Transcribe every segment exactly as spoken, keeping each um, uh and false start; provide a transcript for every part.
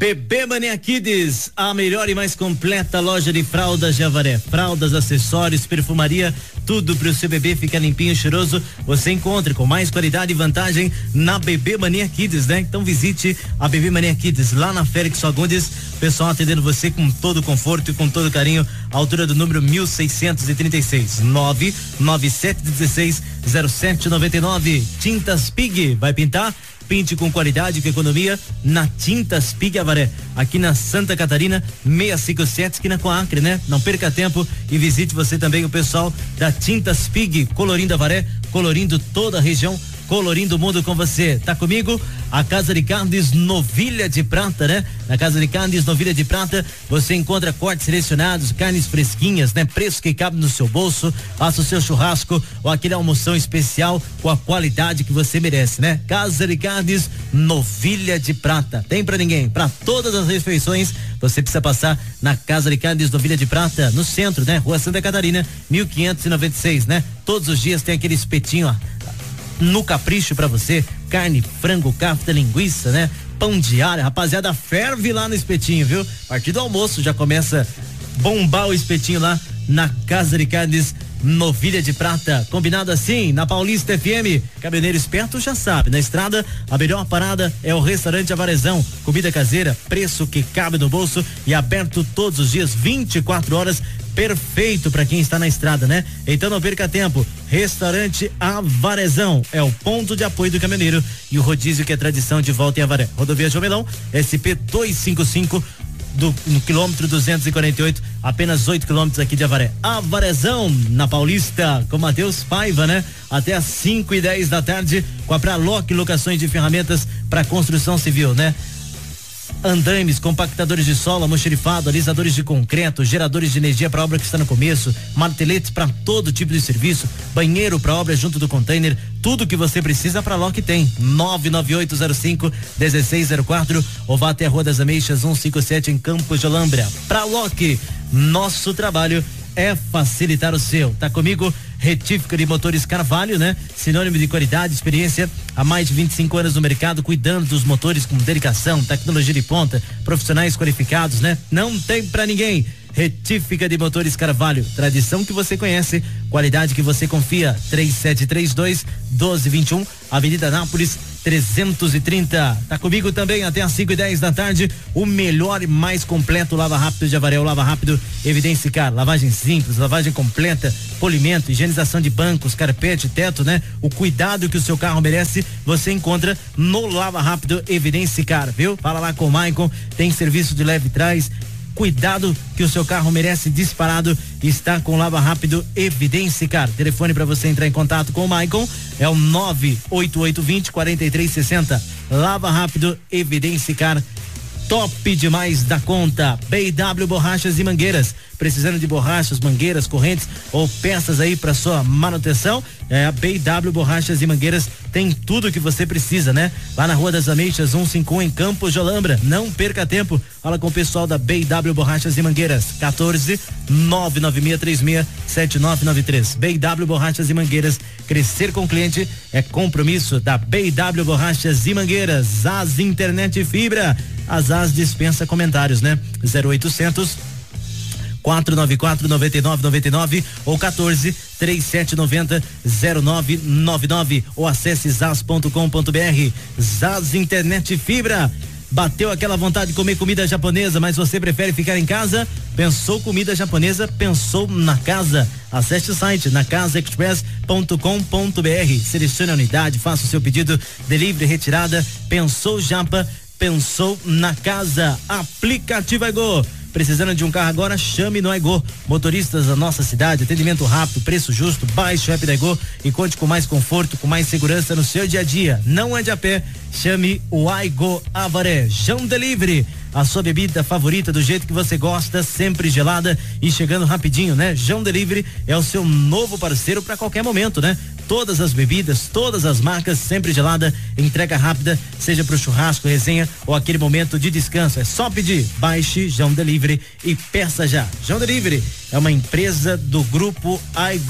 Bebê Mania Kids, a melhor e mais completa loja de fraldas de Avaré. Fraldas, acessórios, perfumaria, tudo pro seu bebê ficar limpinho e cheiroso. Você encontra com mais qualidade e vantagem na Bebê Mania Kids, né? Então visite a Bebê Mania Kids lá na Félix Fagundes. Pessoal atendendo você com todo conforto e com todo carinho. A altura do número mil seiscentos e trinta e seis. nove nove sete um seis zero sete nove nove. Tintas Pig, vai pintar? Pinte com qualidade e com economia na Tintas Pig Avaré, aqui na Santa Catarina, seiscentos e cinquenta e sete, esquina com a Acre, né? Não perca tempo e visite você também o pessoal da Tintas Pig, colorindo Avaré, colorindo toda a região, colorindo o mundo com você. Tá comigo? A Casa de Carnes Novilha de Prata, né? Na Casa de Carnes Novilha de Prata, você encontra cortes selecionados, carnes fresquinhas, né? Preço que cabe no seu bolso, faça o seu churrasco ou aquele almoção especial com a qualidade que você merece, né? Casa de Carnes Novilha de Prata. Tem pra ninguém, pra todas as refeições, você precisa passar na Casa de Carnes Novilha de Prata, no centro, né? Rua Santa Catarina, mil quinhentos e noventa e seis, né? Todos os dias tem aquele espetinho, ó, no capricho pra você, carne, frango, kafta, linguiça, né? Pão de alho, rapaziada, ferve lá no espetinho, viu? A partir do almoço já começa a bombar o espetinho lá na Casa de Carnes Novilha de Prata. Combinado assim? Na Paulista F M, caminhoneiro esperto já sabe, na estrada a melhor parada é o Restaurante Avarezão, comida caseira, preço que cabe no bolso e aberto todos os dias, vinte e quatro horas, perfeito para quem está na estrada, né? Então não perca tempo. Restaurante Avarezão é o ponto de apoio do caminhoneiro e o rodízio que é tradição de volta em Avaré. Rodovia Jomelão, S P duzentos e cinquenta e cinco, do no quilômetro duzentos e quarenta e oito, apenas oito quilômetros aqui de Avaré. Avarezão, na Paulista, com Matheus Paiva, né? Até às cinco e dez da tarde, com a Praloc Locações de Ferramentas para construção civil, né? Andames, compactadores de solo, almoxerifado, alisadores de concreto, geradores de energia para obra que está no começo, marteletes para todo tipo de serviço, banheiro para obra junto do container, tudo que você precisa para Lock tem. nove nove oito zero cinco um seis zero quatro ou vá até a Rua das Ameixas cento e cinquenta e sete em Campos de Olambra. Para Lock, nosso trabalho é facilitar o seu. Tá comigo? Retífica de Motores Carvalho, né? Sinônimo de qualidade, experiência há mais de vinte e cinco anos no mercado, cuidando dos motores com dedicação, tecnologia de ponta, profissionais qualificados, né? Não tem pra ninguém. Retífica de Motores Carvalho, tradição que você conhece, qualidade que você confia. três sete três dois, um dois dois um, Avenida Nápoles trezentos e trinta. Tá comigo também até às cinco e dez da tarde, o melhor e mais completo Lava Rápido de Avaré, o Lava Rápido Evidencicar, lavagem simples, lavagem completa, polimento, higienização de bancos, carpete, teto, né? O cuidado que o seu carro merece, você encontra no Lava Rápido Evidencicar, viu? Fala lá com o Maicon, tem serviço de leve trás, cuidado que o seu carro merece disparado, está com Lava Rápido Evidencicar. Telefone para você entrar em contato com o Maicon é o nove oito oito dois zero, quatro três seis zero. Lava Rápido Evidencicar, top demais da conta. B W Borrachas e Mangueiras, precisando de borrachas, mangueiras, correntes ou peças aí para sua manutenção, é a B W Borrachas e Mangueiras tem tudo que você precisa, né? Lá na Rua das Ameixas cento e cinquenta e um em Campos de Olambra. Não perca tempo, fala com o pessoal da B W Borrachas e Mangueiras, quatorze nove nove seis três seis sete nove nove três. B W Borrachas e Mangueiras, crescer com o cliente é compromisso da B W Borrachas e Mangueiras. As Internet Fibra, as As dispensa comentários, né? zero oitocentos quatro nove quatro nove nove nove nove ou quatorze três sete nove zero zero nove nove nove ou acesse zaz ponto com ponto br. Zaz Internet Fibra. Bateu aquela vontade de comer comida japonesa, mas você prefere ficar em casa? Pensou comida japonesa? Pensou na casa? Acesse o site na casa express ponto com ponto br. Selecione a unidade, faça o seu pedido, delivery, retirada. Pensou japa? Pensou na casa. Aplicativo Aigo. Precisando de um carro agora? Chame no Aigo. Motoristas da nossa cidade, atendimento rápido, preço justo, baixe o app da Aigo e conte com mais conforto, com mais segurança no seu dia a dia. Não ande a pé, chame o Aigo Avaré. Jão Delivery, a sua bebida favorita do jeito que você gosta, sempre gelada e chegando rapidinho, né? Jão Delivery é o seu novo parceiro para qualquer momento, né? Todas as bebidas, todas as marcas, sempre gelada, entrega rápida, seja pro churrasco, resenha ou aquele momento de descanso. É só pedir, baixe Jão Delivery e peça já. Jão Delivery é uma empresa do grupo Aigo.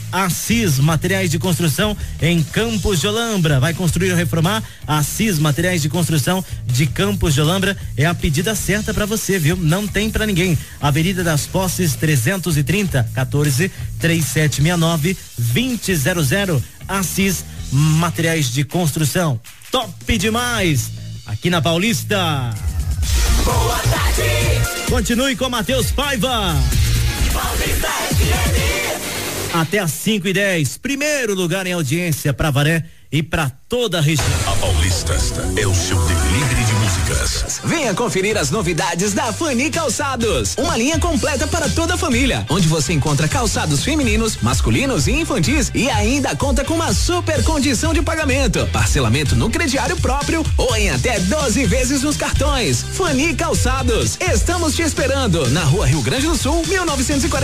Assis Materiais de Construção em Campos de Olambra. Vai construir ou reformar? Assis Materiais de Construção de Campos de Olambra é a pedida certa para você, viu? Não tem para ninguém. Avenida das Posses trezentos e trinta, quatorze, três sete seis nove, dois zero zero. Assis Materiais de Construção. Top demais! Aqui na Paulista. Boa tarde. Continue com Matheus Paiva. Paulista F M. Até às cinco e dez. Primeiro lugar em audiência para Varé e para toda a região. A Paulista é o seu delivery de músicas. Venha conferir as novidades da Fani Calçados, uma linha completa para toda a família, onde você encontra calçados femininos, masculinos e infantis e ainda conta com uma super condição de pagamento, parcelamento no crediário próprio ou em até doze vezes nos cartões. Fani Calçados, estamos te esperando na Rua Rio Grande do Sul, mil novecentos e quarenta.